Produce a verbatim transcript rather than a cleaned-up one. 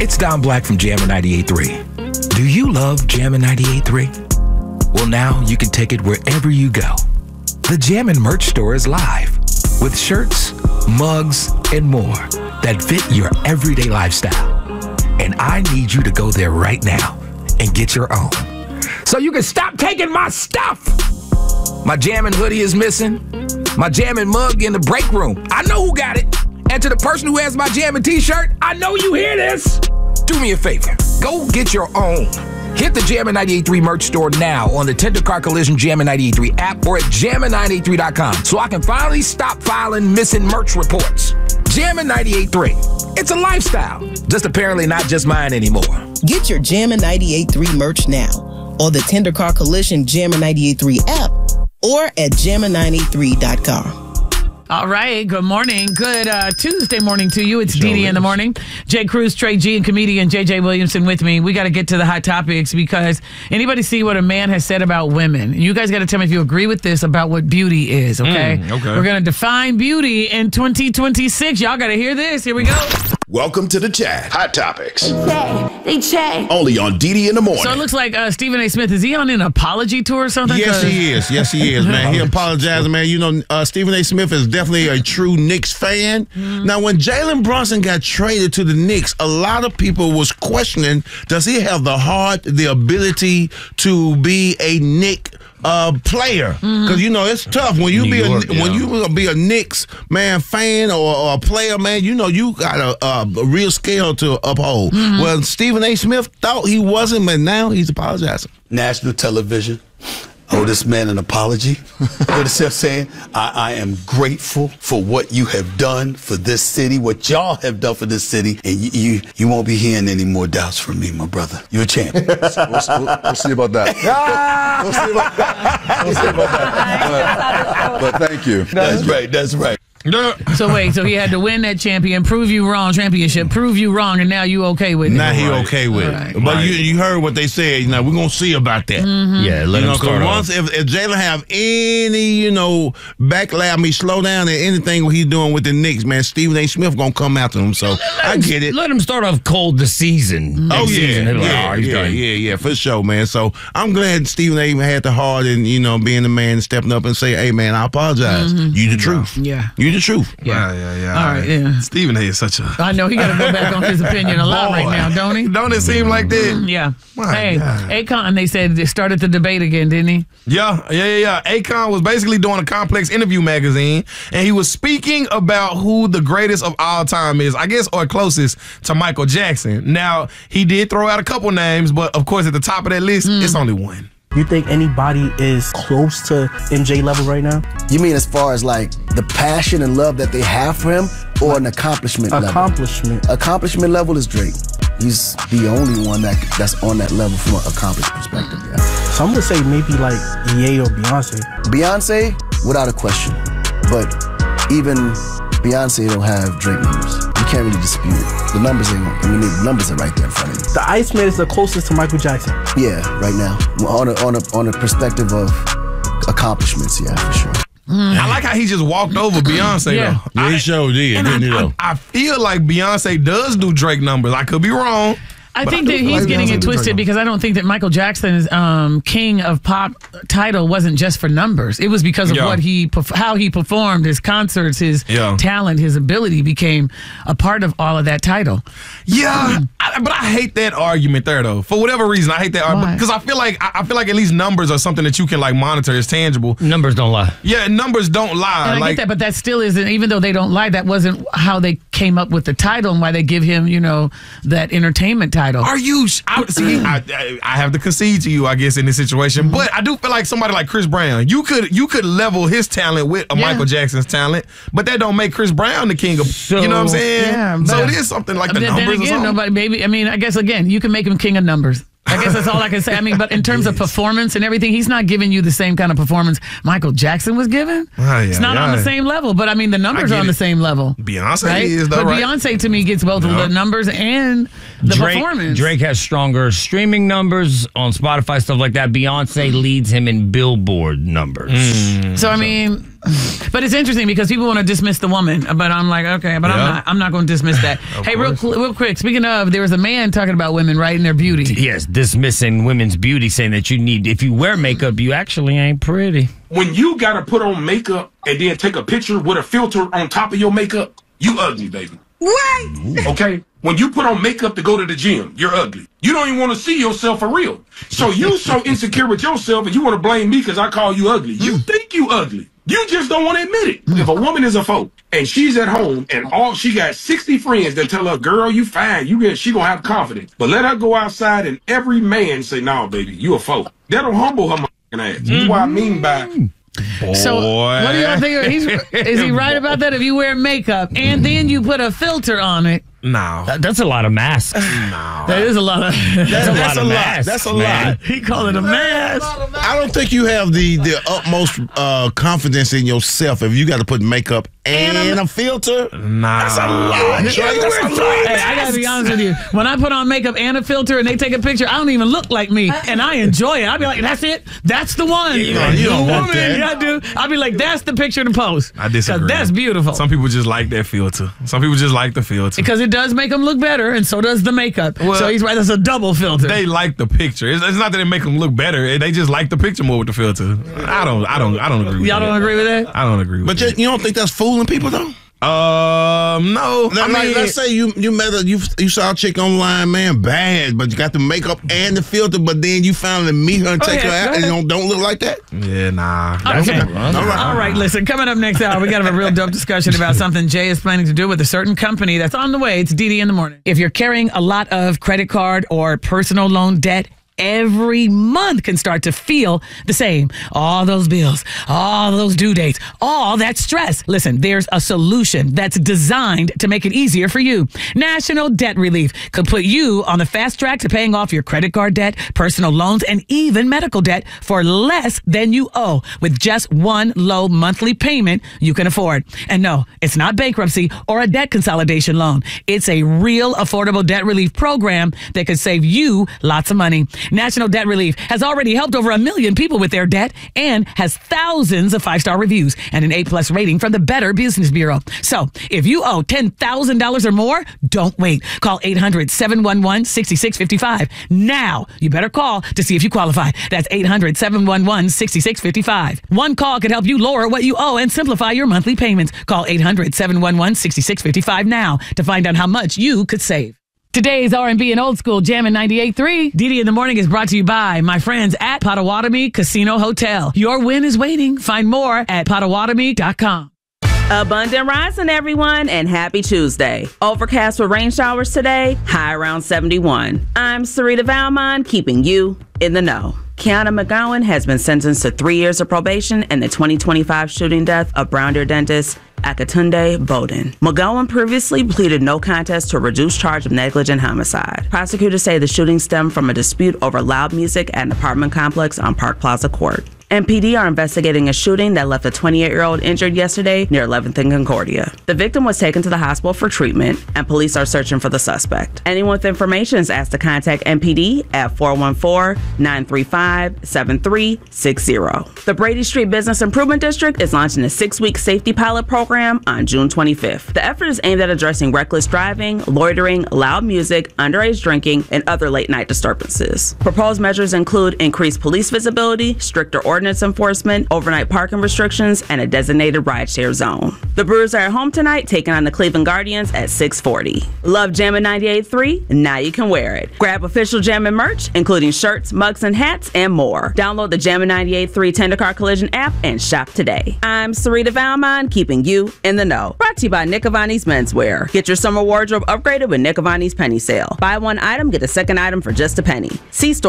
It's Don Black from Jammin' ninety-eight point three. Do you love Jammin' ninety-eight point three? Well, now you can take it wherever you go. The Jammin' merch store is live with shirts, mugs, and more that fit your everyday lifestyle. And I need you to go there right now and get your own, so you can stop taking my stuff. My Jammin' hoodie is missing. My Jammin' mug in the break room. I know who got it. And to the person who has my Jammin' t-shirt, I know you hear this. Do me a favor. Go get your own. Hit the Jammin' ninety-eight point three merch store now on the Tender Car Collision Jammin' ninety-eight point three app or at jammin nine eight three dot com so I can finally stop filing missing merch reports. Jammin' ninety-eight point three. It's a lifestyle. Just apparently not just mine anymore. Get your Jammin' ninety-eight point three merch now on the Tender Car Collision Jammin' ninety-eight point three app or at jammin nine eight three dot com. All right. Good morning. Good uh, Tuesday morning to you. It's Dee Dee in the morning. Jay Cruz, Trey G, and comedian J J Williamson with me. We got to get to the hot topics because anybody see what a man has said about women? You guys got to tell me if you agree with this about what beauty is, okay? Mm, okay. We're going to define beauty in twenty twenty-six. Y'all got to hear this. Here we go. Welcome to the chat. Hot Topics. They say, they say. Only on Dee Dee in the morning. So it looks like uh, Stephen A. Smith, is he on an apology tour or something? Yes, he is. Yes, he is, man. He apologized, man. You know, uh, Stephen A. Smith is definitely a true Knicks fan. Mm-hmm. Now, when Jalen Brunson got traded to the Knicks, a lot of people was questioning, does he have the heart, the ability to be a Knick uh, player? Because, mm-hmm. you know, it's tough. When you, New be, York, a, yeah. when you be a Knicks, man, fan or, or a player, man, you know, you got a, a, a real scale to uphold. Mm-hmm. Well, Stephen A. Smith thought he wasn't, but now he's apologizing. National television. Owe this man an apology. What himself saying, I, I am grateful for what you have done for this city, what y'all have done for this city, and you you, you won't be hearing any more doubts from me, my brother. You're a champion. we'll, we'll, we'll see about that. we'll see about that. We'll see about that. But, but thank you. That's right. That's right. So wait, so he had to win that champion, prove you wrong, championship, prove you wrong, and now you okay with it. Now he okay with right. it. But right. you you heard what they said. Now we're gonna see about that. Mm-hmm. Yeah, let you him know, start once off. if, if Jalen have any you know backlash, I mean slow down at anything what he's doing with the Knicks, man, Stephen A. Smith gonna come after him. So let I him, get it. Let him start off cold the season. Oh yeah, season. yeah, Like, oh, he's yeah, done. yeah, yeah, for sure, man. So I'm glad Stephen A. had the heart and you know being the man, stepping up and say, "Hey, man, I apologize. Mm-hmm. You the truth. Yeah, you the truth. Yeah, yeah, yeah, yeah. All right, yeah. Stephen A. is such a. I know he got to go back on his opinion a lot right now, don't he? Don't it seem like that? Yeah. My hey, God. Akon, they said they started the debate again, didn't he? Yeah, yeah, yeah, yeah. Akon was basically doing a Complex interview magazine, and he was speaking about who the greatest of all time is, I guess, or closest to Michael Jackson. Now, he did throw out a couple names, but of course, at the top of that list, mm. it's only one. You think anybody is close to M J level right now? You mean as far as like the passion and love that they have for him, or an accomplishment level? Accomplishment. Accomplishment level is Drake. He's the only one that that's on that level from an accomplished perspective. Yeah. So I'm gonna say maybe like Ye or Beyonce. Beyonce, without a question. But even Beyonce don't have Drake numbers. You can't really dispute it. The numbers ain't. I mean, the numbers are right there in front of you. The Iceman is the closest to Michael Jackson. Yeah, right now, on a on a on a perspective of accomplishments. Yeah, for sure. Mm. I like how he just walked over Beyonce, yeah. though. Yeah, he I, sure did, and didn't I, he, though? I, I feel like Beyonce does do Drake numbers. I could be wrong. I but think I that he's like getting Beyonce it twisted because I don't think that Michael Jackson's um, King of Pop title wasn't just for numbers. It was because of yeah. what he, how he performed, his concerts, his yeah. talent, his ability became a part of all of that title. Yeah, um, I, but I hate that argument there, though. For whatever reason, I hate that argument because I feel like I feel like at least numbers are something that you can like monitor. It's tangible. Numbers don't lie. Yeah, numbers don't lie. And I like, get that, but that still isn't. Even though they don't lie, that wasn't how they came up with the title and why they give him, you know, that entertainment title. Are you? I, see, I, I have to concede to you, I guess, in this situation. Mm-hmm. But I do feel like somebody like Chris Brown, you could you could level his talent with a yeah. Michael Jackson's talent, but that don't make Chris Brown the king of. So, you know what I'm saying? Yeah, so it is something like the then, numbers. Then again, or something. nobody, maybe. I mean, I guess again, you can make him king of numbers. I guess that's all I can say. I mean, but in terms of performance and everything, he's not giving you the same kind of performance Michael Jackson was given. Oh, yeah, it's not yeah. on the same level, but I mean, the numbers are on it. the same level. Beyonce right? is, though, But right? Beyonce, to me, gets both yeah. the numbers and the Drake, performance. Drake has stronger streaming numbers on Spotify, stuff like that. Beyonce leads him in Billboard numbers. Mm. So, I mean... But it's interesting because people want to dismiss the woman, but I'm like, okay, but I'm Yeah. not. I'm not going to dismiss that. Hey, real, cl- real quick. Speaking of, there was a man talking about women, right, and their beauty. Yes, dismissing women's beauty, saying that you need, if you wear makeup, you actually ain't pretty. When you got to put on makeup and then take a picture with a filter on top of your makeup, you ugly, baby. What? Okay? When you put on makeup to go to the gym, you're ugly. You don't even want to see yourself for real. So you so insecure with yourself and you want to blame me because I call you ugly. You think you ugly. You just don't want to admit it. If a woman is a folk and she's at home and all she got sixty friends that tell her, girl, you fine, you get, she gonna have confidence. But let her go outside and every man say, no, baby, you a folk. That'll humble her motherfucking ass. That's what I mean by... Boy. So, what do y'all think? He's, is he right about that? If you wear makeup and then you put a filter on it, No. That, that's a lot of masks. No. that is a lot of. That's, That's a that's lot a of lot. masks, That's a man. lot. He called it a mask. I don't think you have the the utmost uh, confidence in yourself if you got to put makeup and, And a filter. Nah. That's a lot. Trey. That's a lot. Hey, I gotta be honest with you. When I put on makeup and a filter and they take a picture, I don't even look like me, and I enjoy it. I'll be like, "That's it. That's the one." You don't- you don't want that. Yeah, I do. I'll be like, "That's the picture to post." I disagree. 'Cause that's beautiful. Some people just like that filter. Some people just like the filter. Because it does make them look better, and so does the makeup. Well, so he's right. That's a double filter. They like the picture. It's, it's not that it make them look better. They just like the picture more with the filter. I don't. I don't. I don't agree with Y'all that. don't agree with that? I don't agree with But that. you, you don't think that's fooling people though? Um, no. Now, I like, mean, let's say you you met a you you saw a chick online, man, bad, but you got the makeup and the filter, but then you finally meet her and Go take ahead, her out, go and ahead. don't don't look like that. yeah, nah. Okay. All right. All right, listen, coming up next hour, we got to have a real dope discussion about something Jay is planning to do with a certain company that's on the way. It's D D in the morning. If you're carrying a lot of credit card or personal loan debt, every month can start to feel the same. All those bills, all those due dates, all that stress. Listen, there's a solution that's designed to make it easier for you. National Debt Relief could put you on the fast track to paying off your credit card debt, personal loans, and even medical debt for less than you owe with just one low monthly payment you can afford. And no, it's not bankruptcy or a debt consolidation loan. It's a real affordable debt relief program that could save you lots of money. National Debt Relief has already helped over a million people with their debt and has thousands of five-star reviews and an A-plus rating from the Better Business Bureau. So if you owe ten thousand dollars or more, don't wait. Call eight hundred, seven one one, six six five five. Now, you better call to see if you qualify. That's eight hundred, seven one one, six six five five. One call could help you lower what you owe and simplify your monthly payments. Call eight hundred, seven one one, six six five five now to find out how much you could save. Today's R and B and Old School Jammin' ninety-eight point three. D D in the Morning is brought to you by my friends at Potawatomi Casino Hotel. Your win is waiting. Find more at potawatomi dot com. Abundant rising, everyone, and happy Tuesday. Overcast with rain showers today, high around seventy-one. I'm Sarita Valmont, keeping you in the know. Kiana McGowan has been sentenced to three years of probation in the twenty twenty-five shooting death of Brown Deer dentist Akatunde Bowden. McGowan previously pleaded no contest to a reduced charge of negligent homicide. Prosecutors say the shooting stemmed from a dispute over loud music at an apartment complex on Park Plaza Court. M P D are investigating a shooting that left a twenty-eight-year-old injured yesterday near eleventh and Concordia. The victim was taken to the hospital for treatment, and police are searching for the suspect. Anyone with information is asked to contact M P D at four one four, nine three five, seven three six zero. The Brady Street Business Improvement District is launching a six-week safety pilot program on June twenty-fifth. The effort is aimed at addressing reckless driving, loitering, loud music, underage drinking, and other late-night disturbances. Proposed measures include increased police visibility, stricter ordinance enforcement, overnight parking restrictions, and a designated rideshare zone. The Brewers are at home tonight, taking on the Cleveland Guardians at six forty. Love Jammin' ninety-eight point three? Now you can wear it. Grab official Jammin' merch, including shirts, mugs, and hats, and more. Download the Jammin' ninety-eight point three Tender Car Collision app and shop today. I'm Sarita Valmont, keeping you in the know. Brought to you by Nick Avani's Menswear. Get your summer wardrobe upgraded with Nick Avani's Penny Sale. Buy one item, get a second item for just a penny. See store